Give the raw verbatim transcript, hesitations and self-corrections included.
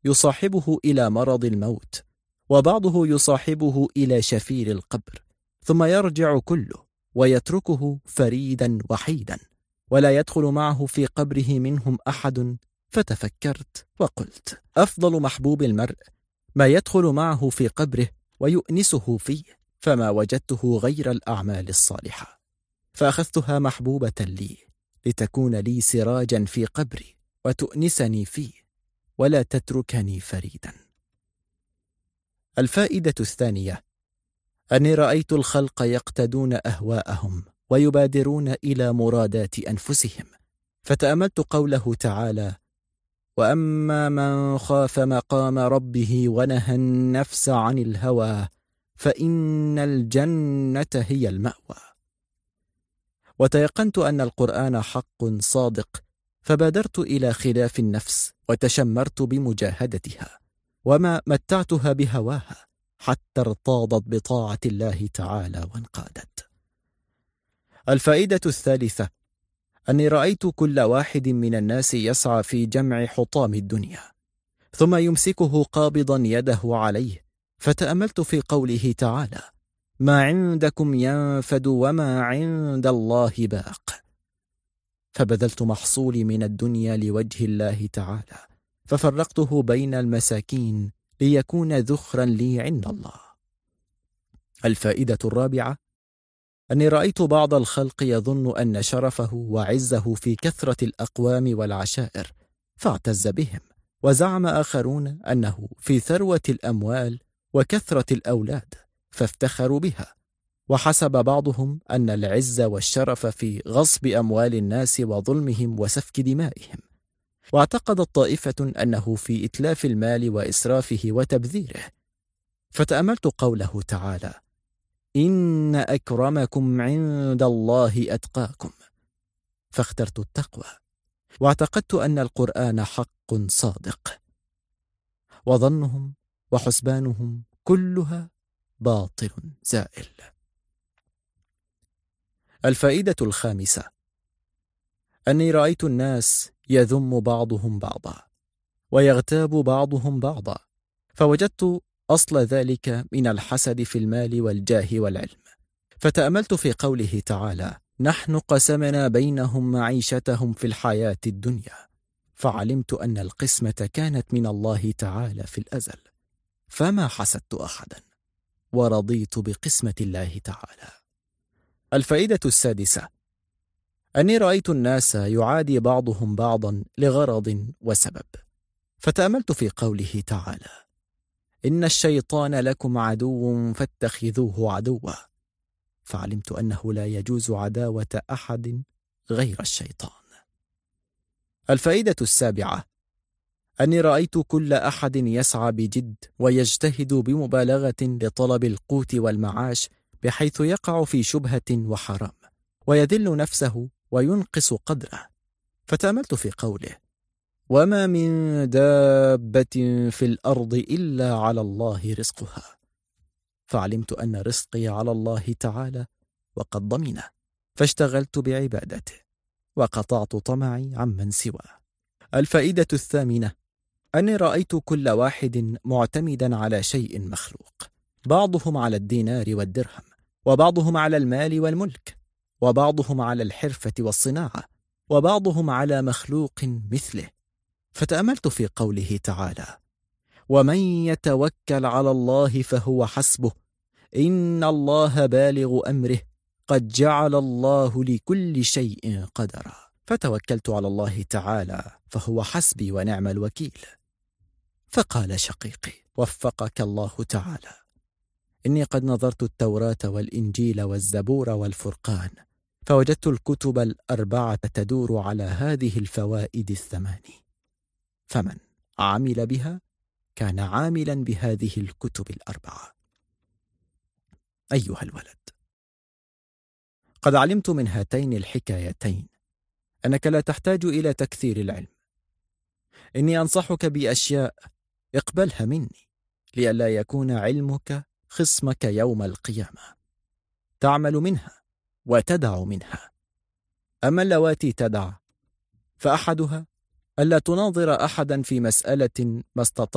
يصاحبه إلى مرض الموت، وبعضه يصاحبه إلى شفير القبر، ثم يرجع كله ويتركه فريدا وحيدا، ولا يدخل معه في قبره منهم أحد. فتفكرت وقلت: أفضل محبوب المرء ما يدخل معه في قبره ويؤنسه فيه، فما وجدته غير الأعمال الصالحة، فأخذتها محبوبة لي لتكون لي سراجا في قبري وتؤنسني فيه ولا تتركني فريدا. الفائدة الثانية: أني رأيت الخلق يقتدون أهواءهم ويبادرون إلى مرادات أنفسهم، فتأملت قوله تعالى: وأما من خاف مقام ربه ونهى النفس عن الهوى فإن الجنة هي المأوى. وتيقنت أن القرآن حق صادق، فبادرت إلى خلاف النفس وتشمرت بمجاهدتها، وما متعتها بهواها حتى ارتاضت بطاعة الله تعالى وانقادت. الفائدة الثالثة: أني رأيت كل واحد من الناس يسعى في جمع حطام الدنيا، ثم يمسكه قابضا يده عليه، فتأملت في قوله تعالى: ما عندكم ينفد وما عند الله باق. فبذلت محصولي من الدنيا لوجه الله تعالى، ففرقته بين المساكين ليكون ذخرا لي عند الله. الفائدة الرابعة: أني رأيت بعض الخلق يظن أن شرفه وعزه في كثرة الأقوام والعشائر، فاعتز بهم، وزعم آخرون أنه في ثروة الأموال وكثرة الأولاد، فافتخروا بها، وحسب بعضهم أن العز والشرف في غصب أموال الناس وظلمهم وسفك دمائهم، واعتقدت طائفة أنه في إتلاف المال وإسرافه وتبذيره. فتأملت قوله تعالى: إن أكرمكم عند الله أتقاكم، فاخترت التقوى، واعتقدت أن القرآن حق صادق، وظنهم وحسبانهم كلها باطل زائل. الفائدة الخامسة: أني رأيت الناس يذم بعضهم بعضا ويغتاب بعضهم بعضا، فوجدت أصل ذلك من الحسد في المال والجاه والعلم. فتأملت في قوله تعالى: نحن قسمنا بينهم معيشتهم في الحياة الدنيا، فعلمت أن القسمة كانت من الله تعالى في الأزل، فما حسدت أحدا ورضيت بقسمة الله تعالى. الفائدة السادسة: أني رأيت الناس يعادي بعضهم بعضا لغرض وسبب، فتأملت في قوله تعالى: إن الشيطان لكم عدو فاتخذوه عدوا، فعلمت أنه لا يجوز عداوة أحد غير الشيطان. الفائدة السابعة: أني رأيت كل أحد يسعى بجد ويجتهد بمبالغة لطلب القوت والمعاش، بحيث يقع في شبهة وحرام ويذل نفسه وينقص قدره. فتأملت في قوله: وما من دابة في الأرض إلا على الله رزقها، فعلمت أن رزقي على الله تعالى وقد ضمنه، فاشتغلت بعبادته وقطعت طمعي عمن سواه. الفائدة الثامنة: أني رأيت كل واحد معتمدا على شيء مخلوق، بعضهم على الدينار والدرهم، وبعضهم على المال والملك، وبعضهم على الحرفة والصناعة، وبعضهم على مخلوق مثله. فتأملت في قوله تعالى: ومن يتوكل على الله فهو حسبه إن الله بالغ أمره قد جعل الله لكل شيء قدرا. فتوكلت على الله تعالى فهو حسبي ونعم الوكيل. فقال شقيقي وفقك الله تعالى: إني قد نظرت التوراة والإنجيل والزبور والفرقان، فوجدت الكتب الأربعة تدور على هذه الفوائد الثماني، فمن عمل بها كان عاملا بهذه الكتب الأربعة. أيها الولد، قد علمت من هاتين الحكايتين أنك لا تحتاج إلى تكثير العلم. إني أنصحك بأشياء اقبلها مني لئلا يكون علمك خصمك يوم القيامة، تعمل منها وتدع منها. أما اللواتي تدع فأحدها ألا تناظر أحدا في مسألة ما استطعت